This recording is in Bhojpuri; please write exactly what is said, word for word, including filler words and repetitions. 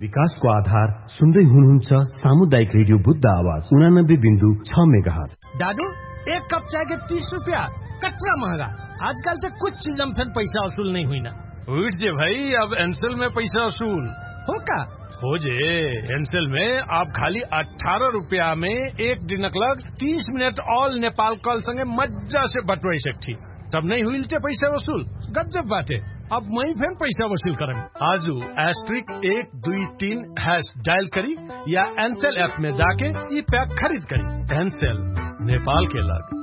विकासको आधार सुन्दै हुनुहुन्छ सामुदायिक रेडियो बुद्ध आवाज उनानब्बे बिंदु छ मेगाहर्ट्ज। दादू एक कप चाय के तीस रुपया कतरा महंगा। आजकल तो कुछ चीज में फिर पैसा वसूल नहीं हुई ना। उठ जे भाई, अब एनसेल में पैसा वसूल हो का हो जे। एनसेल में आप खाली अठारह रुपया में एक दिनक लग तीस मिनट ऑल नेपाल कॉल संगे मज्जा से बटवाई सकती। तब नहीं हुई पैसा वसूल गजब बाटे। अब मैं फिर पैसा वसूल करें। आजू एस्ट्रिक एक दुई तीन हैश डायल करी या एनसेल ऐप में जाके ये पैक खरीद करी। एनसेल नेपाल के लग